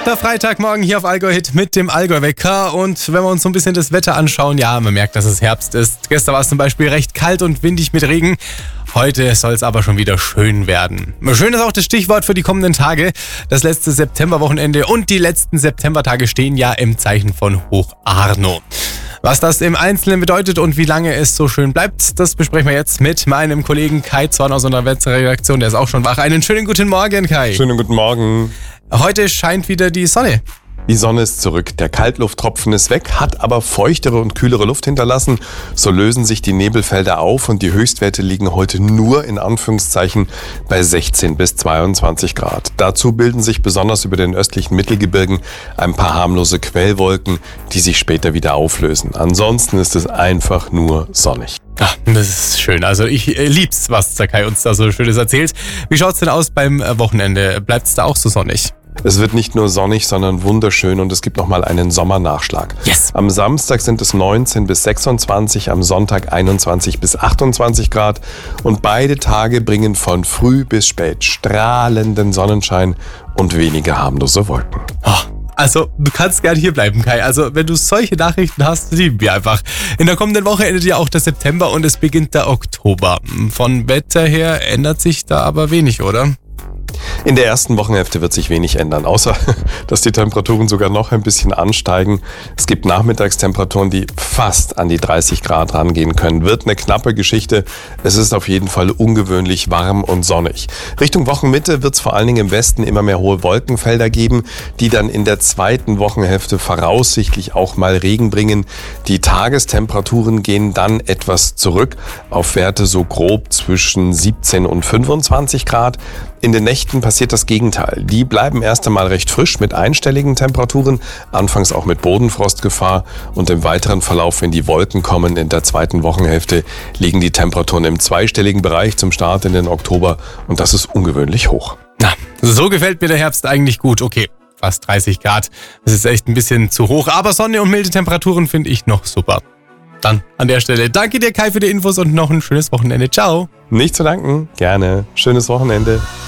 Der Freitagmorgen hier auf Allgäu Hit mit dem Allgäu-Wecker. Und wenn wir uns so ein bisschen das Wetter anschauen, ja, man merkt, dass es Herbst ist. Gestern war es zum Beispiel recht kalt und windig mit Regen. Heute soll es aber schon wieder schön werden. Schön ist auch das Stichwort für die kommenden Tage. Das letzte Septemberwochenende und die letzten Septembertage stehen ja im Zeichen von Hoch Arno. Was das im Einzelnen bedeutet und wie lange es so schön bleibt, das besprechen wir jetzt mit meinem Kollegen Kai Zorn aus unserer Wetter-Redaktion. Der ist auch schon wach. Einen schönen guten Morgen, Kai. Schönen guten Morgen. Heute scheint wieder die Sonne. Die Sonne ist zurück, der Kaltlufttropfen ist weg, hat aber feuchtere und kühlere Luft hinterlassen. So lösen sich die Nebelfelder auf und die Höchstwerte liegen heute nur in Anführungszeichen bei 16 bis 22 Grad. Dazu bilden sich besonders über den östlichen Mittelgebirgen ein paar harmlose Quellwolken, die sich später wieder auflösen. Ansonsten ist es einfach nur sonnig. Ach, das ist schön. Also ich lieb's, was der Kai uns da so Schönes erzählt. Wie schaut's denn aus beim Wochenende? Bleibt's da auch so sonnig? Es wird nicht nur sonnig, sondern wunderschön und es gibt nochmal einen Sommernachschlag. Yes. Am Samstag sind es 19 bis 26, am Sonntag 21 bis 28 Grad und beide Tage bringen von früh bis spät strahlenden Sonnenschein und wenige harmlose Wolken. Also, du kannst gern hier bleiben, Kai. Also, wenn du solche Nachrichten hast, lieben wir einfach. In der kommenden Woche endet ja auch der September und es beginnt der Oktober. Von Wetter her ändert sich da aber wenig, oder? In der ersten Wochenhälfte wird sich wenig ändern, außer dass die Temperaturen sogar noch ein bisschen ansteigen. Es gibt Nachmittagstemperaturen, die fast an die 30 Grad rangehen können. Wird eine knappe Geschichte. Es ist auf jeden Fall ungewöhnlich warm und sonnig. Richtung Wochenmitte wird es vor allen Dingen im Westen immer mehr hohe Wolkenfelder geben, die dann in der zweiten Wochenhälfte voraussichtlich auch mal Regen bringen. Die Tagestemperaturen gehen dann etwas zurück auf Werte so grob zwischen 17 und 25 Grad. In den Nächten passiert das Gegenteil. Die bleiben erst einmal recht frisch mit einstelligen Temperaturen, anfangs auch mit Bodenfrostgefahr und im weiteren Verlauf, wenn die Wolken kommen, in der zweiten Wochenhälfte liegen die Temperaturen im zweistelligen Bereich zum Start in den Oktober und das ist ungewöhnlich hoch. Na, so gefällt mir der Herbst eigentlich gut. Okay, fast 30 Grad. Das ist echt ein bisschen zu hoch, aber Sonne und milde Temperaturen finde ich noch super. Dann an der Stelle danke dir, Kai, für die Infos und noch ein schönes Wochenende. Ciao. Nicht zu danken, gerne. Schönes Wochenende.